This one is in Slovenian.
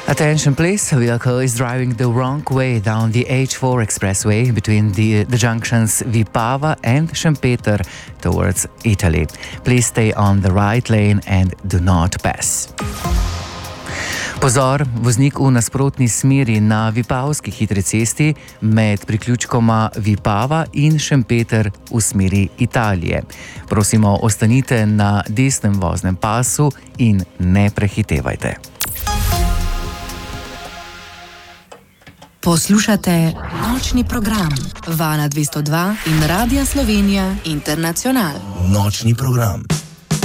Attention please, a vehicle is driving the wrong way down the H4 expressway between the junctions Vipava and Šempeter towards Italy. Please stay on the right lane and do not pass. Pozor, voznik v nasprotni smeri na Vipavski hitri cesti med priključkoma Vipava in Šempeter v smeri Italije. Prosimo, ostanite na desnem voznem pasu in ne prehitevajte. Poslušate nočni program Vala 202 in Radia Slovenija Internacional. Nočni program.